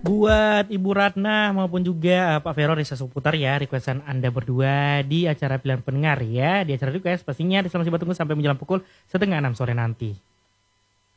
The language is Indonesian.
buat Ibu Ratna maupun juga Pak Vero Risa Suputar ya, requestan Anda berdua di acara pilihan pendengar ya. Di acara request pastinya di Selama Sibat Tunggu sampai menjelang pukul 5:30 sore nanti.